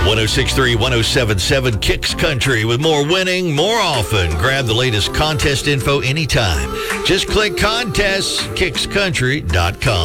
106.3, 107.7 Kicks Country with more winning more often. Grab the latest contest info anytime. Just click contests, kickscountry.com.